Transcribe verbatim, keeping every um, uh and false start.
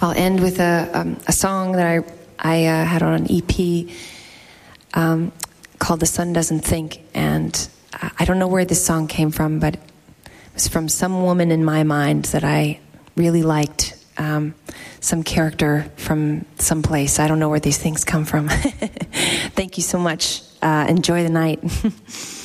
I'll end with a um, a song that I I uh, had on an E P um, called "The Sun Doesn't Think," and I don't know where this song came from, but it was from some woman in my mind that I really liked, um, some character from some place. I don't know where these things come from. Thank you so much. Uh, enjoy the night.